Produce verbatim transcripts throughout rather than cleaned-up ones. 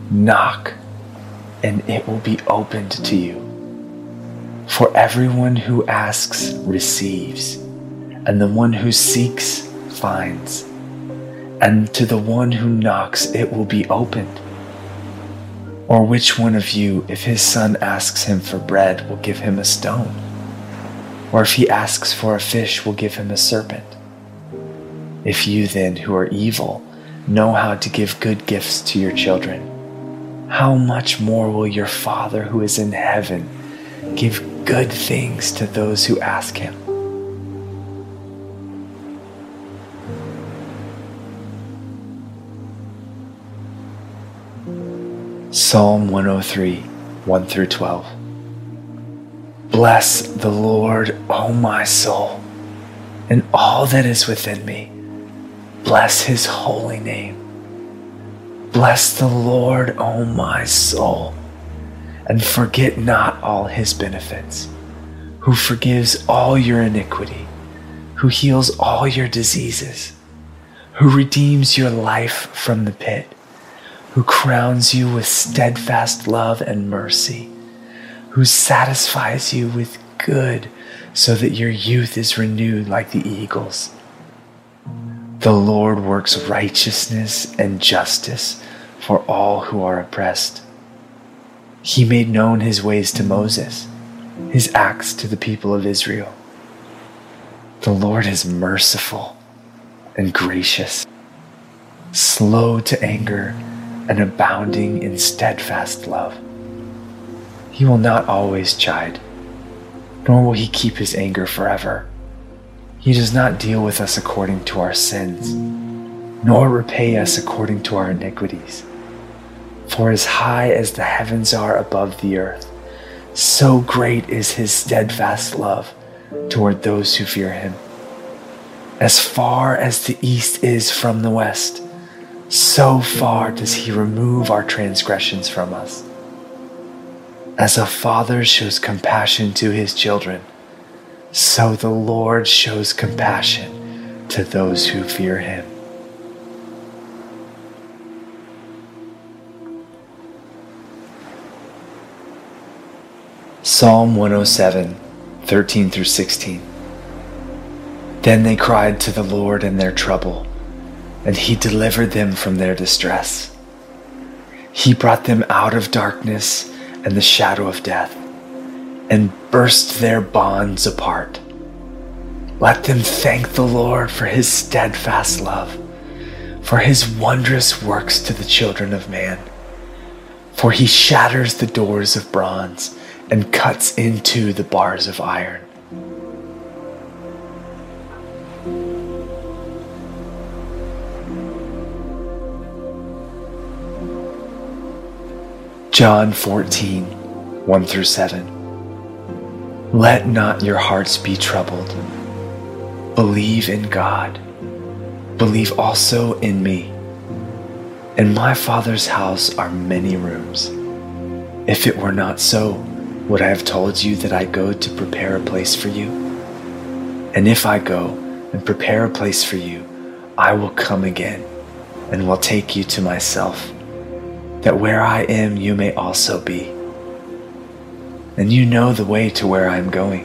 Knock, and it will be opened to you. For everyone who asks receives, and the one who seeks finds, and to the one who knocks it will be opened. Or which one of you, if his son asks him for bread, will give him a stone? Or if he asks for a fish, will give him a serpent? If you then, who are evil, know how to give good gifts to your children, how much more will your Father who is in heaven give good things to those who ask him? Psalm one oh three, one through twelve. Bless the Lord, O my soul, and all that is within me. Bless his holy name. Bless the Lord, O my soul, and forget not all his benefits, who forgives all your iniquity, who heals all your diseases, who redeems your life from the pit, who crowns you with steadfast love and mercy, who satisfies you with good so that your youth is renewed like the eagles. The Lord works righteousness and justice for all who are oppressed. He made known his ways to Moses, his acts to the people of Israel. The Lord is merciful and gracious, slow to anger and abounding in steadfast love. He will not always chide, nor will he keep his anger forever. He does not deal with us according to our sins, nor repay us according to our iniquities. For as high as the heavens are above the earth, so great is his steadfast love toward those who fear him. As far as the east is from the west, so far does he remove our transgressions from us. As a father shows compassion to his children, so the Lord shows compassion to those who fear him. Psalm one oh seven, thirteen through sixteen. Then they cried to the Lord in their trouble, and he delivered them from their distress. He brought them out of darkness and the shadow of death, and burst their bonds apart. Let them thank the Lord for his steadfast love, for his wondrous works to the children of man. For he shatters the doors of bronze and cuts into the bars of iron. John fourteen, one through seven. Let not your hearts be troubled. Believe in God. Believe also in me. In my Father's house are many rooms. If it were not so, would I have told you that I go to prepare a place for you? And if I go and prepare a place for you, I will come again and will take you to myself, that where I am you may also be. And you know the way to where I am going.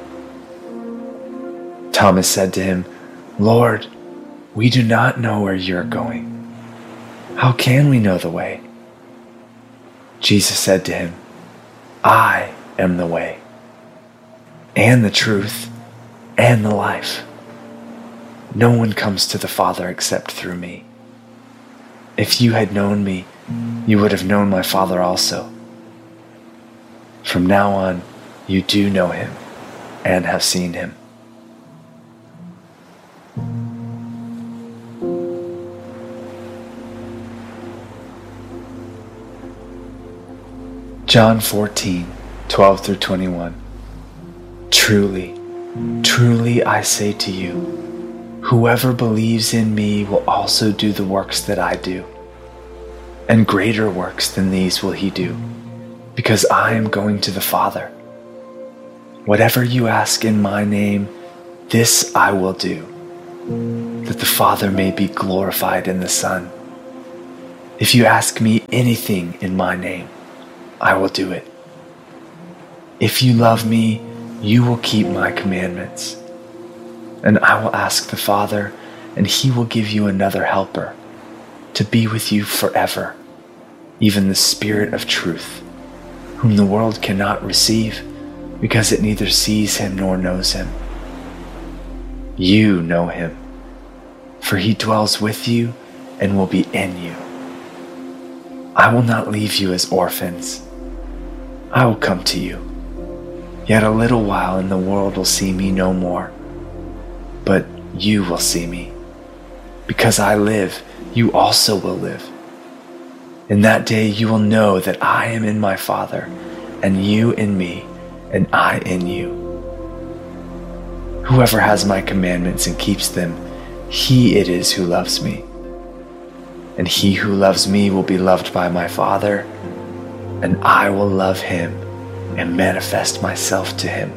Thomas said to him, Lord, we do not know where you are going. How can we know the way? Jesus said to him, I am the way, and the truth, and the life. No one comes to the Father except through me. If you had known me, you would have known my Father also. From now on, you do know him and have seen him. John fourteen, twelve through twenty-one. Truly, truly I say to you, whoever believes in me will also do the works that I do. And greater works than these will he do, because I am going to the Father. Whatever you ask in my name, this I will do, that the Father may be glorified in the Son. If you ask me anything in my name, I will do it. If you love me, you will keep my commandments. And I will ask the Father, and he will give you another helper to be with you forever, even the Spirit of truth, whom the world cannot receive because it neither sees him nor knows him. You know him, for he dwells with you and will be in you. I will not leave you as orphans. I will come to you. Yet a little while and the world will see me no more. But you will see me. Because I live, you also will live. In that day you will know that I am in my Father, and you in me, and I in you. Whoever has my commandments and keeps them, he it is who loves me. And he who loves me will be loved by my Father, and I will love him and manifest myself to him.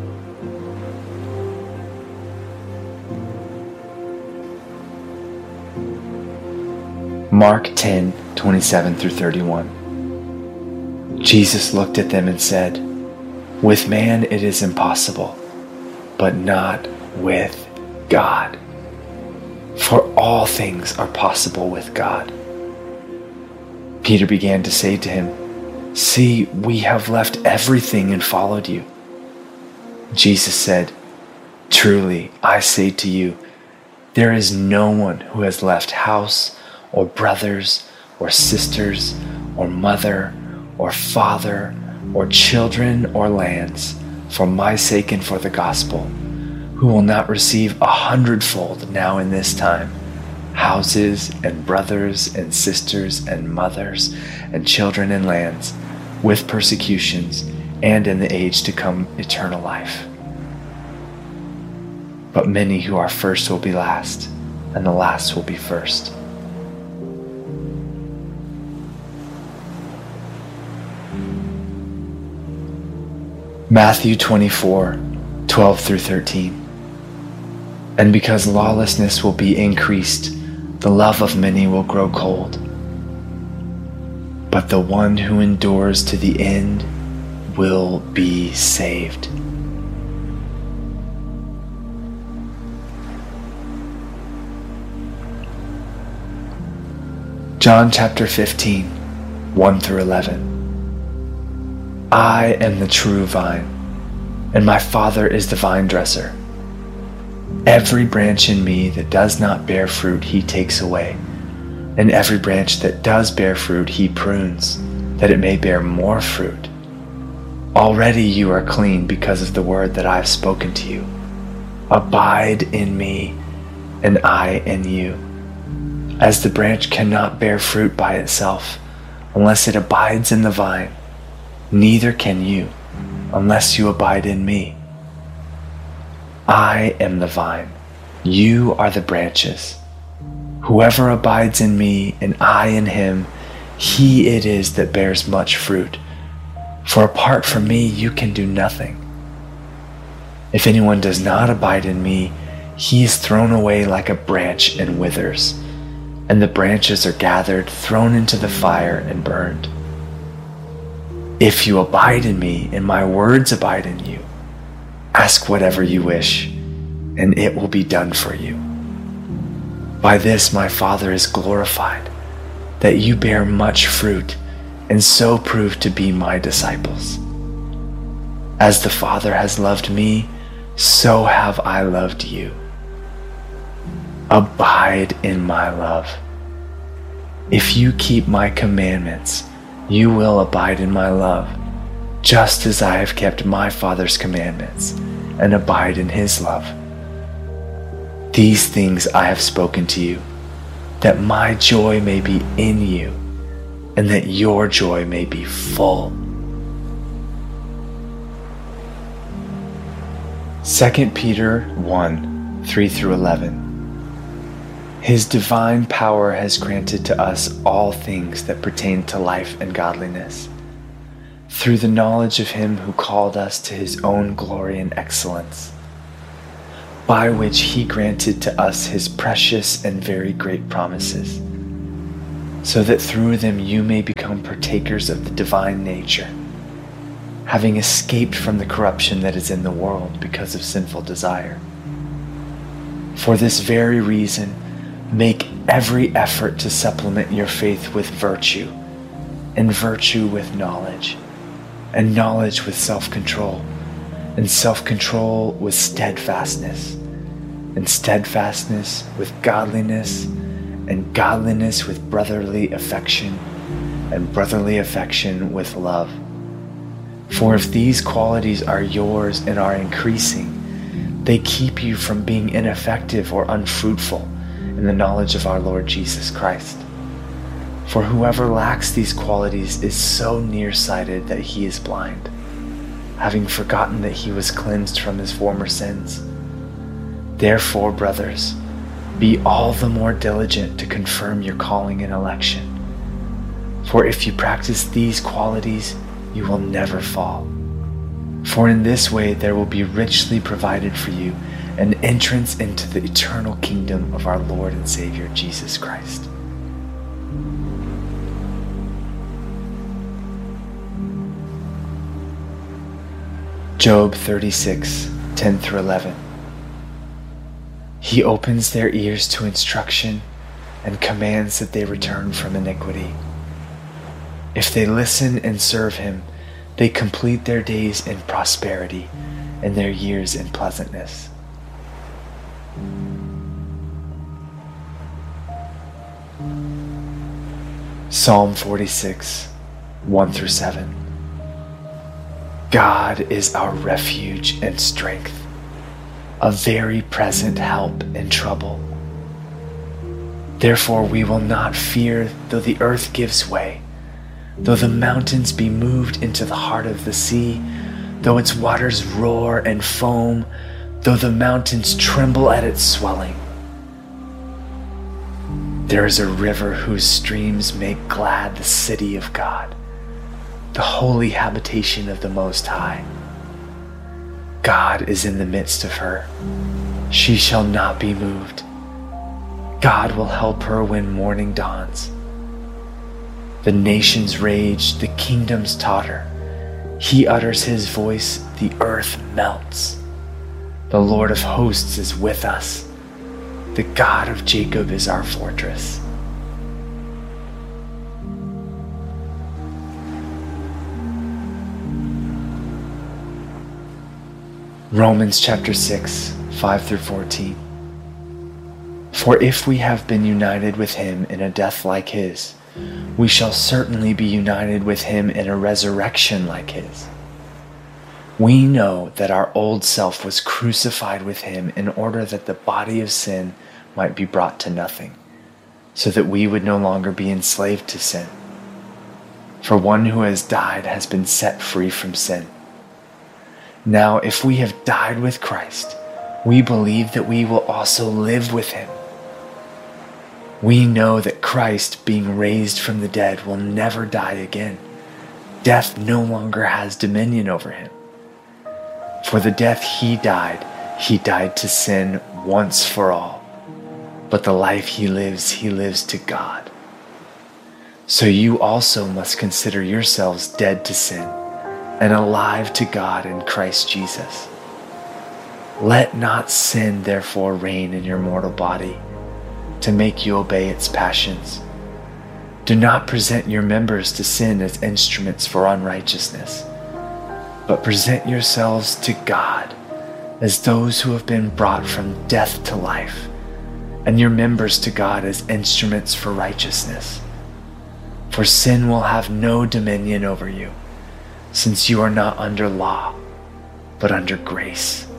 Mark ten, twenty-seven through thirty-one. Jesus looked at them and said, "With man it is impossible, but not with God. For all things are possible with God." Peter began to say to him, "See, we have left everything and followed you." Jesus said, "Truly, I say to you, there is no one who has left house or brothers or sisters or mother or father or children or lands for my sake and for the gospel, who will not receive a hundredfold now in this time, houses and brothers and sisters and mothers and children and lands, with persecutions, and in the age to come eternal life. But many who are first will be last, and the last will be first." Matthew twenty-four, twelve through thirteen. "And because lawlessness will be increased, the love of many will grow cold. But the one who endures to the end will be saved." John chapter fifteen, one through eleven. "I am the true vine, and my Father is the vine dresser. Every branch in me that does not bear fruit he takes away, and every branch that does bear fruit he prunes, that it may bear more fruit. Already you are clean because of the word that I have spoken to you. Abide in me, and I in you. As the branch cannot bear fruit by itself unless it abides in the vine, neither can you unless you abide in me. I am the vine, you are the branches. Whoever abides in me and I in him, he it is that bears much fruit. For apart from me you can do nothing. If anyone does not abide in me, he is thrown away like a branch and withers, and the branches are gathered, thrown into the fire, and burned. If you abide in me, and my words abide in you, ask whatever you wish, and it will be done for you. By this my Father is glorified, that you bear much fruit, and so prove to be my disciples. As the Father has loved me, so have I loved you. Abide in my love. If you keep my commandments, you will abide in my love, just as I have kept my Father's commandments and abide in his love. These things I have spoken to you, that my joy may be in you, and that your joy may be full. Second Peter one, three through eleven. His divine power has granted to us all things that pertain to life and godliness, through the knowledge of him who called us to his own glory and excellence, by which he granted to us his precious and very great promises, so that through them you may become partakers of the divine nature, having escaped from the corruption that is in the world because of sinful desire. For this very reason, make every effort to supplement your faith with virtue, and virtue with knowledge, and knowledge with self-control, and self-control with steadfastness, and steadfastness with godliness, and godliness with brotherly affection, and brotherly affection with love. For if these qualities are yours and are increasing, they keep you from being ineffective or unfruitful in the knowledge of our Lord Jesus Christ. For whoever lacks these qualities is so nearsighted that he is blind, having forgotten that he was cleansed from his former sins. Therefore, brothers, be all the more diligent to confirm your calling and election. For if you practice these qualities, you will never fall. For in this way there will be richly provided for you an entrance into the eternal kingdom of our Lord and Savior Jesus Christ. Job thirty-six, ten through eleven. He opens their ears to instruction and commands that they return from iniquity. If they listen and serve him, they complete their days in prosperity and their years in pleasantness. Psalm forty-six, one through seven. God is our refuge and strength, a very present help in trouble. Therefore we will not fear though the earth gives way, though the mountains be moved into the heart of the sea, though its waters roar and foam, though the mountains tremble at its swelling. There is a river whose streams make glad the city of God, the holy habitation of the Most High. God is in the midst of her. She shall not be moved. God will help her when morning dawns. The nations rage, the kingdoms totter. He utters his voice, the earth melts. The Lord of hosts is with us. The God of Jacob is our fortress. Romans chapter six, five through fourteen. For if we have been united with him in a death like his, we shall certainly be united with him in a resurrection like his. We know that our old self was crucified with him in order that the body of sin might be brought to nothing, so that we would no longer be enslaved to sin. For one who has died has been set free from sin. Now, if we have died with Christ, we believe that we will also live with him. We know that Christ, being raised from the dead, will never die again. Death no longer has dominion over him. For the death he died, he died to sin once for all. But the life he lives, he lives to God. So you also must consider yourselves dead to sin and alive to God in Christ Jesus. Let not sin therefore reign in your mortal body, to make you obey its passions. Do not present your members to sin as instruments for unrighteousness, but present yourselves to God as those who have been brought from death to life, and your members to God as instruments for righteousness. For sin will have no dominion over you, since you are not under law, but under grace.